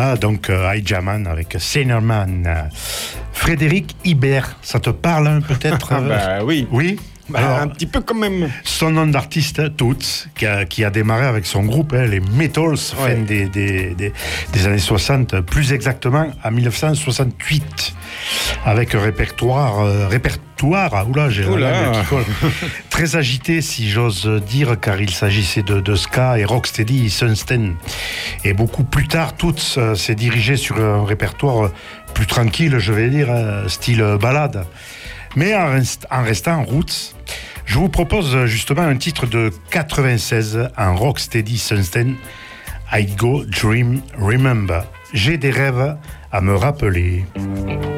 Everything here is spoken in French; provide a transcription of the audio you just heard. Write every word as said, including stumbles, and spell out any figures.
Voilà, donc euh, Hijaman avec Seinerman. Frédéric Hibert, ça te parle hein, peut-être euh... Bah oui. Oui. Bah, alors, un petit peu quand même. Son nom d'artiste, Toots, qui a, qui a démarré avec son groupe, hein, les Metals, ouais. fin des, des, des, des années soixante, plus exactement en dix-neuf cent soixante-huit, avec un répertoire, euh, répertoire, oula, j'ai oula. Là, très agité, si j'ose dire, car il s'agissait de, de ska et rocksteady, Sunstein. Et beaucoup plus tard, Toots euh, s'est dirigé sur un répertoire plus tranquille, je vais dire, euh, style ballade. Mais en, rest, en restant roots, je vous propose justement un titre de quatre-vingt-seize, un rocksteady Sunstein, I Go Dream Remember. J'ai des rêves à me rappeler.